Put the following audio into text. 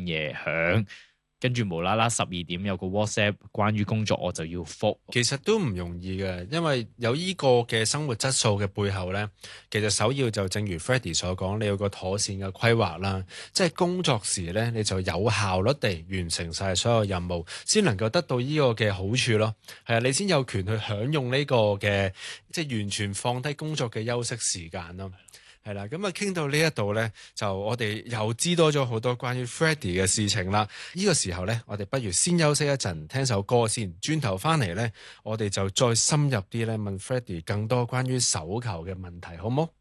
夜響，跟住無啦啦12點有個 WhatsApp 關於工作我就要覆。 其實都唔容易嘅，因為有呢個嘅生活質素嘅背後呢，其實首要就正如 Freddy 所講，你有個妥善嘅規劃啦，即係工作時呢，你就有效率地完成晒所有任務，先能夠得到呢個嘅好處咯。係啊，你先有權去享用呢個嘅即係完全放低工作嘅休息時間咯。係啦，咁啊傾到呢一度呢，就我哋又知多咗好多關於 Freddy 嘅事情啦。呢個時候呢，我哋不如先休息一陣，聽首歌先。轉頭翻嚟呢，我哋就再深入啲呢，問 Freddy 更多關於手球嘅問題，好冇？